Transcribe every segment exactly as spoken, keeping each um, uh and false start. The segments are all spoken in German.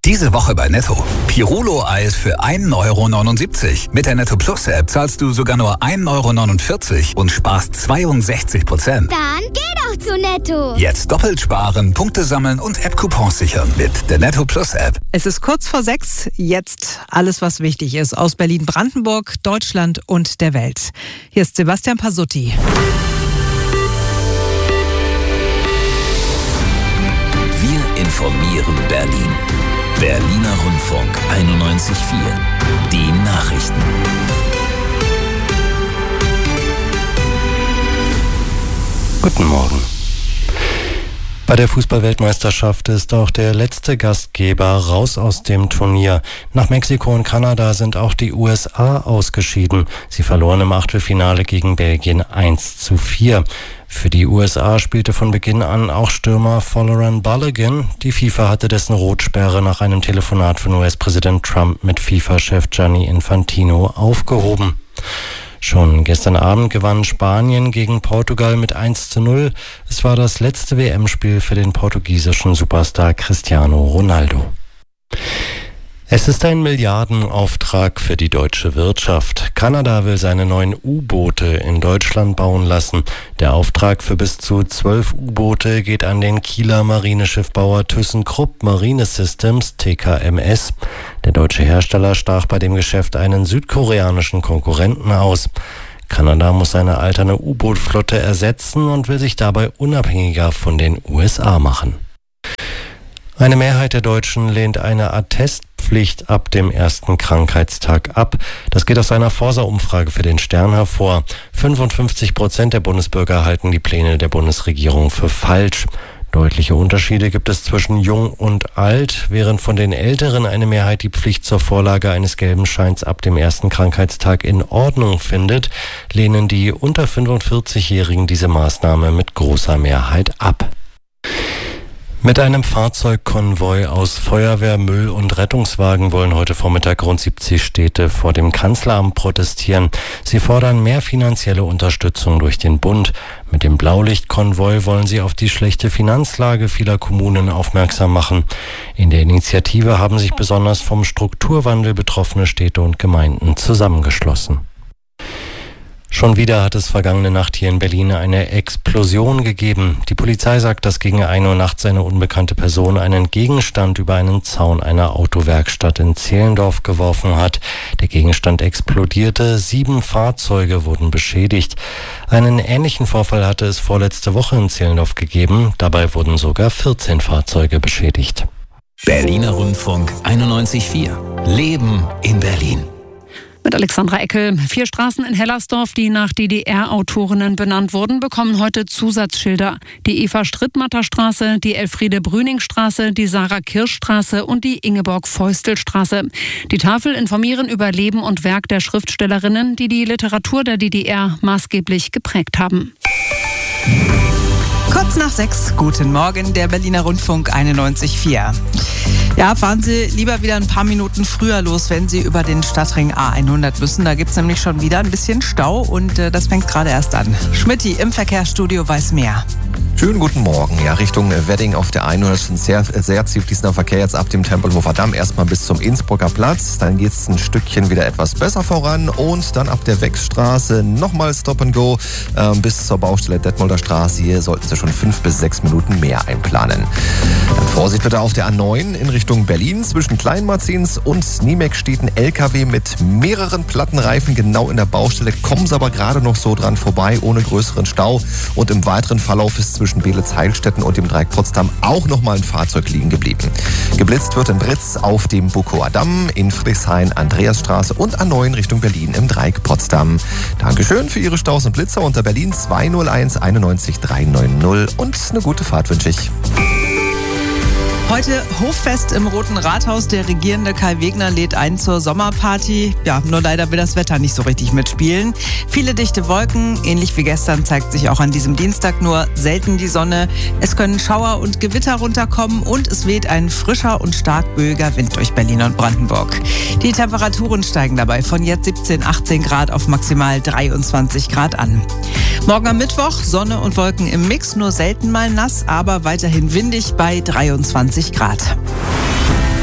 Diese Woche bei Netto. Pirulo-Eis für ein Euro neunundsiebzig. Mit der Netto Plus App zahlst du sogar nur ein Euro neunundvierzig und sparst zweiundsechzig Prozent. Dann geh doch zu Netto. Jetzt doppelt sparen, Punkte sammeln und App-Coupons sichern mit der Netto Plus App. Es ist kurz vor sechs. Jetzt alles, was wichtig ist aus Berlin-Brandenburg, Deutschland und der Welt. Hier ist Sebastian Pasutti. Wir informieren Berlin. Berliner Rundfunk einundneunzig Komma vier. Die Nachrichten. Guten Morgen. Bei der Fußball-Weltmeisterschaft ist auch der letzte Gastgeber raus aus dem Turnier. Nach Mexiko und Kanada sind auch die U S A ausgeschieden. Sie verloren im Achtelfinale gegen Belgien eins zu vier. Für die U S A spielte von Beginn an auch Stürmer Folarin Balogun. Die FIFA hatte dessen Rotsperre nach einem Telefonat von U S-Präsident Trump mit FIFA-Chef Gianni Infantino aufgehoben. Schon gestern Abend gewann Spanien gegen Portugal mit eins zu null. Es war das letzte W M-Spiel für den portugiesischen Superstar Cristiano Ronaldo. Es ist ein Milliardenauftrag für die deutsche Wirtschaft. Kanada will seine neuen U-Boote in Deutschland bauen lassen. Der Auftrag für bis zu zwölf U-Boote geht an den Kieler Marineschiffbauer ThyssenKrupp Marine Systems, T K M S. Der deutsche Hersteller stach bei dem Geschäft einen südkoreanischen Konkurrenten aus. Kanada muss seine alterne U-Boot-Flotte ersetzen und will sich dabei unabhängiger von den U S A machen. Eine Mehrheit der Deutschen lehnt eine Attestpflicht ab dem ersten Krankheitstag ab. Das geht aus einer Forsa-Umfrage für den Stern hervor. fünfundfünfzig Prozent der Bundesbürger halten die Pläne der Bundesregierung für falsch. Deutliche Unterschiede gibt es zwischen Jung und Alt. Während von den Älteren eine Mehrheit die Pflicht zur Vorlage eines gelben Scheins ab dem ersten Krankheitstag in Ordnung findet, lehnen die unter fünfundvierzigjährigen diese Maßnahme mit großer Mehrheit ab. Mit einem Fahrzeugkonvoi aus Feuerwehr, Müll und Rettungswagen wollen heute Vormittag rund siebzig Städte vor dem Kanzleramt protestieren. Sie fordern mehr finanzielle Unterstützung durch den Bund. Mit dem Blaulichtkonvoi wollen sie auf die schlechte Finanzlage vieler Kommunen aufmerksam machen. In der Initiative haben sich besonders vom Strukturwandel betroffene Städte und Gemeinden zusammengeschlossen. Schon wieder hat es vergangene Nacht hier in Berlin eine Explosion gegeben. Die Polizei sagt, dass gegen ein Uhr nachts eine unbekannte Person einen Gegenstand über einen Zaun einer Autowerkstatt in Zehlendorf geworfen hat. Der Gegenstand explodierte, sieben Fahrzeuge wurden beschädigt. Einen ähnlichen Vorfall hatte es vorletzte Woche in Zehlendorf gegeben. Dabei wurden sogar vierzehn Fahrzeuge beschädigt. Berliner Rundfunk einundneunzig Komma vier. Leben in Berlin. Mit Alexandra Eckel. Vier Straßen in Hellersdorf, die nach D D R-Autorinnen benannt wurden, bekommen heute Zusatzschilder. Die Eva-Strittmatter-Straße, die Elfriede-Brüning-Straße, die Sarah-Kirsch-Straße und die Ingeborg-Feustel-Straße. Die Tafel informieren über Leben und Werk der Schriftstellerinnen, die die Literatur der D D R maßgeblich geprägt haben. Kurz nach sechs, guten Morgen, der Berliner Rundfunk einundneunzig Komma vier. Ja, fahren Sie lieber wieder ein paar Minuten früher los, wenn Sie über den Stadtring A hundert müssen. Da gibt es nämlich schon wieder ein bisschen Stau und äh, das fängt gerade erst an. Schmitty im Verkehrsstudio weiß mehr. Schönen guten Morgen. Ja, Richtung Wedding auf der hundert ist ein sehr, sehr zielfließender Verkehr jetzt ab dem Tempelhofer Damm. Erstmal bis zum Innsbrucker Platz. Dann geht es ein Stückchen wieder etwas besser voran. Und dann ab der Wechsstraße nochmal Stop and Go äh, bis zur Baustelle Detmolder Straße. Hier sollten Sie schon fünf bis sechs Minuten mehr einplanen. Dann Vorsicht bitte auf der A neun in Richtung Berlin. Zwischen Kleinmarzins und Niemek steht ein L K W mit mehreren Plattenreifen genau in der Baustelle. Kommen Sie aber gerade noch so dran vorbei, ohne größeren Stau. Und im weiteren Verlauf ist zwischen Beelitz-Heilstätten und dem Dreieck Potsdam auch nochmal ein Fahrzeug liegen geblieben. Geblitzt wird in Britz auf dem Bukower Damm, in Friedrichshain, Andreasstraße und A neun Richtung Berlin im Dreieck Potsdam. Dankeschön für Ihre Staus und Blitzer unter Berlin zwei null eins einundneunzig dreihundertneunzig und eine gute Fahrt wünsche ich. Heute Hoffest im Roten Rathaus. Der regierende Kai Wegner lädt ein zur Sommerparty. Ja, nur leider will das Wetter nicht so richtig mitspielen. Viele dichte Wolken, ähnlich wie gestern, zeigt sich auch an diesem Dienstag nur selten die Sonne. Es können Schauer und Gewitter runterkommen und es weht ein frischer und stark böiger Wind durch Berlin und Brandenburg. Die Temperaturen steigen dabei von jetzt siebzehn, achtzehn Grad auf maximal dreiundzwanzig Grad an. Morgen am Mittwoch Sonne und Wolken im Mix, nur selten mal nass, aber weiterhin windig bei dreiundzwanzig Grad.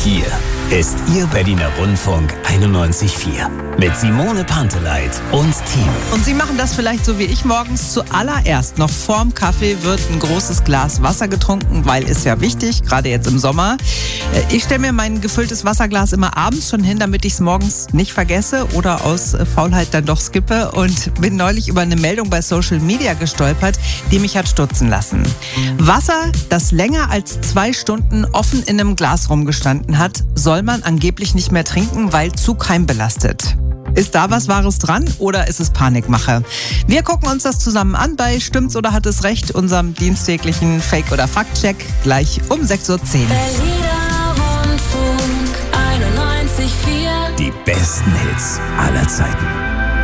Hier ist Ihr Berliner Rundfunk einundneunzig Komma vier mit Simone Panteleit und Team. Und Sie machen das vielleicht so wie ich morgens. Zuallererst noch vorm Kaffee wird ein großes Glas Wasser getrunken, weil ist ja wichtig, gerade jetzt im Sommer. Ich stelle mir mein gefülltes Wasserglas immer abends schon hin, damit ich es morgens nicht vergesse oder aus Faulheit dann doch skippe, und bin neulich über eine Meldung bei Social Media gestolpert, die mich hat stutzen lassen. Wasser, das länger als zwei Stunden offen in einem Glas rumgestanden hat, soll man angeblich nicht mehr trinken, weil zu keimbelastet. Ist da was Wahres dran oder ist es Panikmache? Wir gucken uns das zusammen an bei Stimmt's oder hat es recht, unserem dienstäglichen Fake- oder Faktcheck, gleich um sechs Uhr zehn. Berliner Rundfunk einundneunzig Komma vier. Die besten Hits aller Zeiten.